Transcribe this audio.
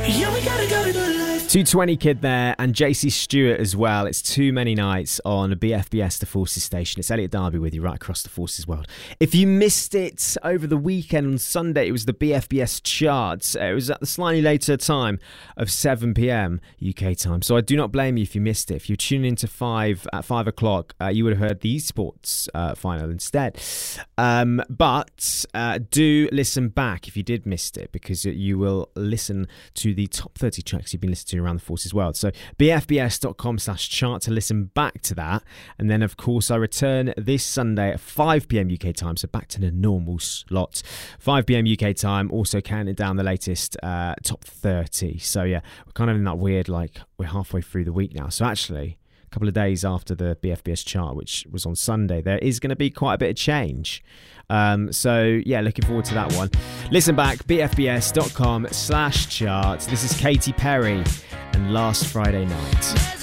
Yeah, we gotta go to the life. 220 Kid there, and JC Stewart as well. It's Too Many Nights on BFBS, the Forces station. It's Elliot Darby with you right across the Forces world. If you missed it over the weekend on Sunday, it was the BFBS charts. It was at the slightly later time of 7 p.m. UK time. So I do not blame you if you missed it. If you tune into 5 at 5 o'clock, you would have heard the esports final instead. But do listen back if you did miss it, because you will listen to the top 30 tracks you've been listening to around the Forces world. So bfbs.com/chart to listen back to that. And then, of course, I return this Sunday at 5 p.m. UK time, so back to the normal slot. 5 p.m. UK time, also counting down the latest top 30. So, yeah, we're kind of in that weird, like, we're halfway through the week now. So, actually, a couple of days after the BFBS chart, which was on Sunday, there is going to be quite a bit of change. So yeah, looking forward to that one. Listen back, bfbs.com/charts. This is Katy Perry and Last Friday Night.